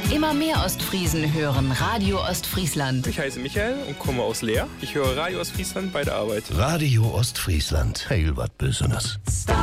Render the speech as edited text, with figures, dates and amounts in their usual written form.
Immer mehr Ostfriesen hören Radio Ostfriesland. Ich heiße Michael und komme aus Leer. Ich höre Radio Ostfriesland bei der Arbeit. Radio Ostfriesland. Heil wat Besonderes.